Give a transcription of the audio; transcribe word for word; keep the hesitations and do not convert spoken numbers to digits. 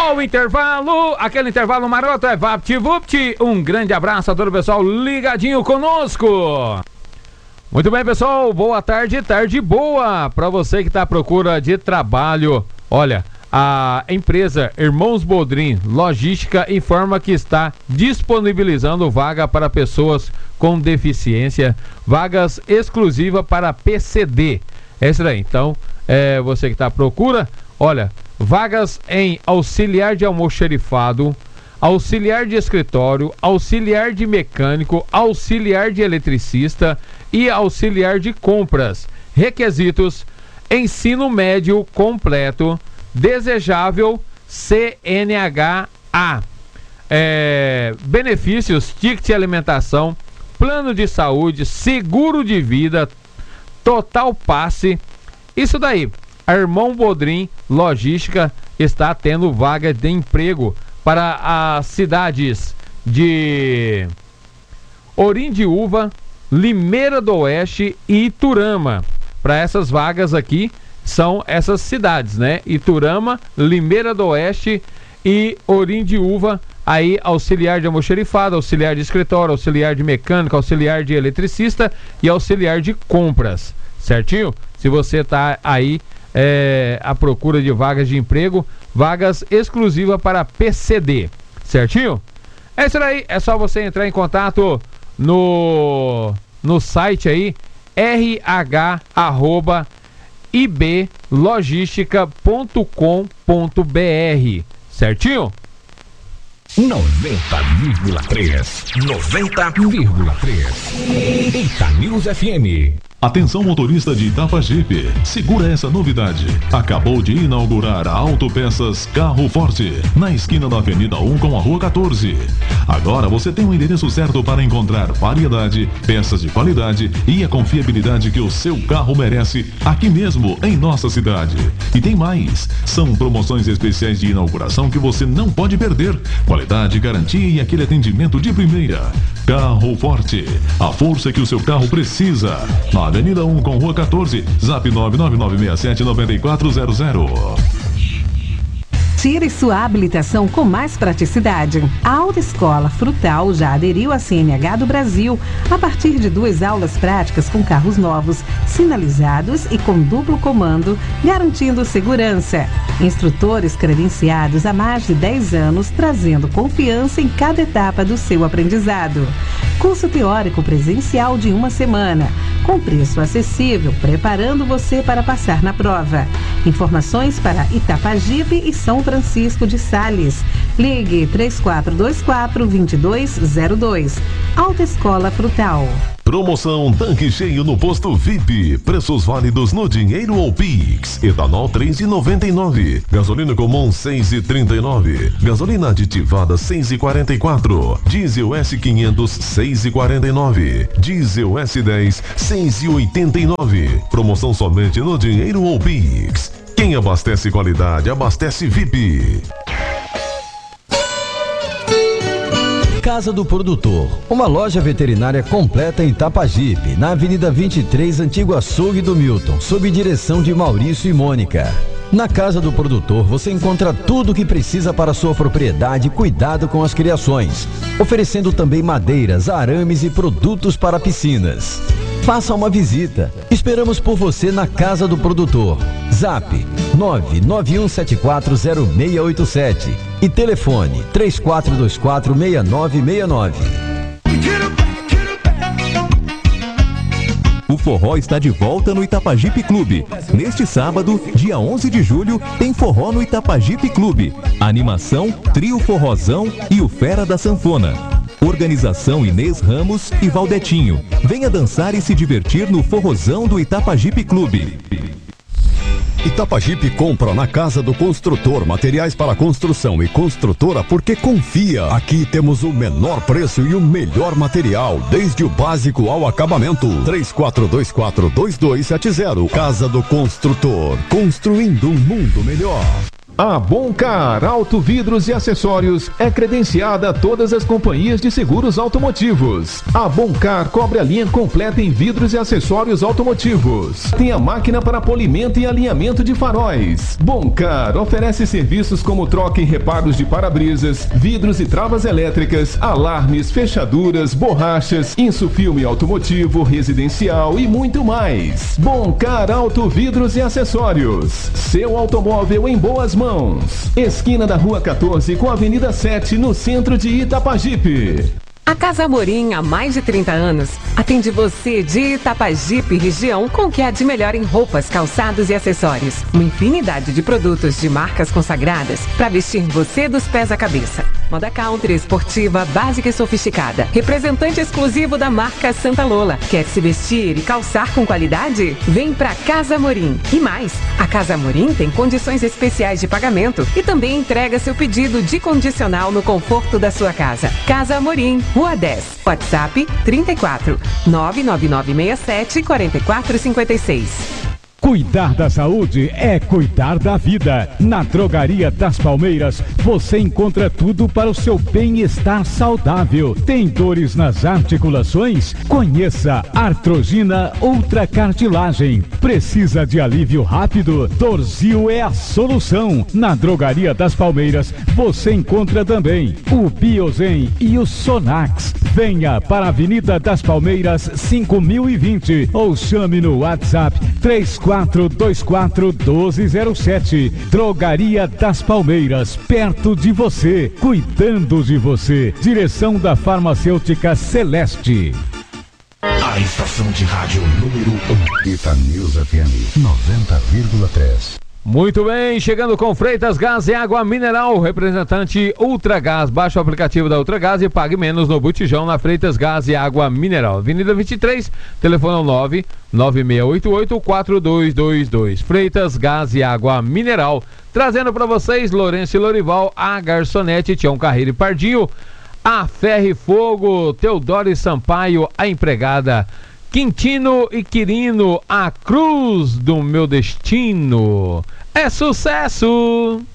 Ao intervalo, aquele intervalo maroto é VaptVupt. Um grande abraço a todo o pessoal ligadinho conosco. Muito bem, pessoal, boa tarde, tarde boa para você que está à procura de trabalho. Olha, a empresa Irmãos Bodrim Logística informa que está disponibilizando vaga para pessoas com deficiência, vagas exclusivas para P C D. É isso aí, então, é, você que está à procura, olha, vagas em auxiliar de almoxarifado, auxiliar de escritório, auxiliar de mecânico, auxiliar de eletricista e auxiliar de compras. Requisitos: ensino médio completo, desejável C N H A. É, benefícios: ticket de alimentação, plano de saúde, seguro de vida, total passe. Isso daí. A Irmão Bodrim Logística está tendo vaga de emprego para as cidades de Orindiúva, Limeira do Oeste e Iturama. Para essas vagas aqui, são essas cidades, né? Iturama, Limeira do Oeste e Orindiúva. Aí, auxiliar de almoxarifado, auxiliar de escritório, auxiliar de mecânico, auxiliar de eletricista e auxiliar de compras. Certinho? Se você está aí é, à procura de vagas de emprego, vagas exclusivas para P C D. Certinho? É isso aí. É só você entrar em contato no, no site aí, r h arroba i b logistica ponto com ponto b r. Certinho? noventa vírgula três. noventa vírgula três. Eita News F M. Atenção, motorista de Itapajipe, segura essa novidade. Acabou de inaugurar a Autopeças Carro Forte, na esquina da Avenida um com a Rua quatorze. Agora você tem o endereço certo para encontrar variedade, peças de qualidade e a confiabilidade que o seu carro merece aqui mesmo em nossa cidade. E tem mais, são promoções especiais de inauguração que você não pode perder. Qualidade, garantia e aquele atendimento de primeira. Carro Forte, a força que o seu carro precisa. Na Avenida um com Rua quatorze, zap nove nove nove seis sete nove quatro zero zero. Tire sua habilitação com mais praticidade. A Autoescola Frutal já aderiu à C N H do Brasil a partir de duas aulas práticas com carros novos, sinalizados e com duplo comando, garantindo segurança. Instrutores credenciados há mais de dez anos, trazendo confiança em cada etapa do seu aprendizado. Curso teórico presencial de uma semana, com preço acessível, preparando você para passar na prova. Informações para Itapajipe e São Francisco de Sales. Ligue três quatro dois quatro, dois dois zero dois. Autoescola Frutal. Promoção tanque cheio no posto V I P. Preços válidos no dinheiro ou Pix. Etanol três reais e noventa e nove centavos. Gasolina comum seis reais e trinta e nove centavos. Gasolina aditivada seis reais e quarenta e quatro centavos. Diesel S quinhentos seis reais e quarenta e nove centavos. Diesel S dez seis reais e oitenta e nove centavos. Promoção somente no dinheiro ou Pix. Quem abastece qualidade, abastece V I P. Casa do Produtor, uma loja veterinária completa em Itapajipe, na Avenida vinte e três, Antigo Açougue do Milton, sob direção de Maurício e Mônica. Na Casa do Produtor você encontra tudo o que precisa para sua propriedade e cuidado com as criações, oferecendo também madeiras, arames e produtos para piscinas. Faça uma visita. Esperamos por você na Casa do Produtor. Zap nove nove um sete quatro zero seis oito sete e telefone três quatro dois quatro seis nove seis nove. O forró está de volta no Itapajipe Clube. Neste sábado, dia onze de julho, tem forró no Itapajipe Clube. Animação, trio forrozão e o Fera da Sanfona. Organização Inês Ramos e Valdetinho. Venha dançar e se divertir no forrozão do Itapajipe Clube. Itapajipe compra na Casa do Construtor materiais para construção e construtora porque confia. Aqui temos o menor preço e o melhor material, desde o básico ao acabamento. três quatro dois quatro, dois dois sete zero. Casa do Construtor, construindo um mundo melhor. A Boncar Auto Vidros e Acessórios é credenciada a todas as companhias de seguros automotivos. A Boncar cobre a linha completa em vidros e acessórios automotivos. Tem a máquina para polimento e alinhamento de faróis. Boncar oferece serviços como troca e reparos de para-brisas, vidros e travas elétricas, alarmes, fechaduras, borrachas, insufilme automotivo, residencial e muito mais. Boncar Auto Vidros e Acessórios. Seu automóvel em boas mãos. Esquina da Rua quatorze com a Avenida sete, no centro de Itapajipe. A Casa Amorim, há mais de trinta anos, atende você de Itapajipe região com o que há de melhor em roupas, calçados e acessórios. Uma infinidade de produtos de marcas consagradas para vestir você dos pés à cabeça. Moda country, esportiva, básica e sofisticada. Representante exclusivo da marca Santa Lola. Quer se vestir e calçar com qualidade? Vem pra Casa Amorim. E mais, a Casa Amorim tem condições especiais de pagamento e também entrega seu pedido de condicional no conforto da sua casa. Casa Amorim, Rua dez, WhatsApp trinta e quatro, nove nove nove seis sete, quatro quatro cinco seis. Cuidar da saúde é cuidar da vida. Na Drogaria das Palmeiras, você encontra tudo para o seu bem-estar saudável. Tem dores nas articulações? Conheça Artrogina Ultracartilagem. Precisa de alívio rápido? Dorzil é a solução. Na Drogaria das Palmeiras, você encontra também o Biozen e o Sonax. Venha para a Avenida das Palmeiras cinco mil e vinte ou chame no WhatsApp três quatro dois quatro, um dois zero sete. Drogaria das Palmeiras, perto de você, cuidando de você. Direção da Farmacêutica Celeste. A estação de rádio número um. Itanews F M noventa vírgula três. Muito bem, chegando com Freitas Gás e Água Mineral, representante Ultragás. Baixe o aplicativo da Ultragás e pague menos no botijão na Freitas Gás e Água Mineral. Avenida vinte e três, telefone nove nove seis oito oito, quatro dois dois dois. Freitas Gás e Água Mineral. Trazendo para vocês Lourenço e Lorival, a Garçonete, Tião Carreiro e Pardinho, a Ferro e Fogo, Teodoro e Sampaio, a empregada Quintino e Quirino, a cruz do meu destino. É sucesso!